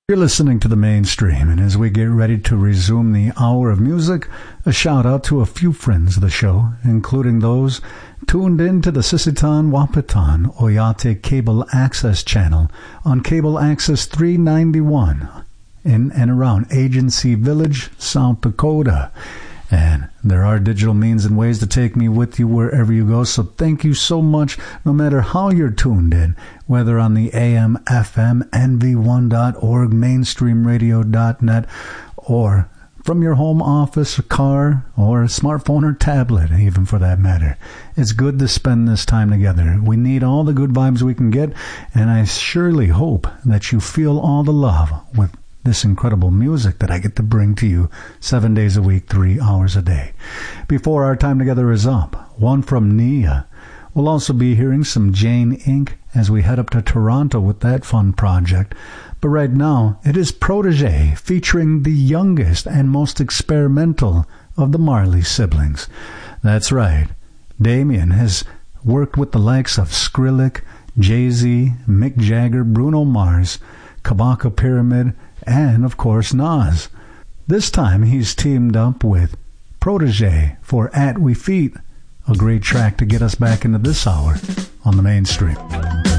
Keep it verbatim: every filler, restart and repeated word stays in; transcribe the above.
You're listening to The Mainstream, and as we get ready to resume the hour of music, a shout-out to a few friends of the show, including those tuned in to the Sisitan Wahpeton Oyate Cable Access channel on Cable Access three ninety-one in and around Agency Village, South Dakota. And there are digital means and ways to take me with you wherever you go, so thank you so much, no matter how you're tuned in, whether on the A M, F M, N V one dot org, mainstream radio dot net, or from your home office, or car, or smartphone or tablet, even for that matter. It's good to spend this time together. We need all the good vibes we can get, and I surely hope that you feel all the love with this incredible music that I get to bring to you seven days a week, three hours a day. Before our time together is up, one from Nia. We'll also be hearing some Jane Incorporated as we head up to Toronto with that fun project. But right now, it is Protege featuring the youngest and most experimental of the Marley siblings. That's right. Damien has worked with the likes of Skrillex, Jay-Z, Mick Jagger, Bruno Mars, Kabaka Pyramid, and, of course, Nas. This time, he's teamed up with Protege for At We Feet, a great track to get us back into this hour on The Mainstream.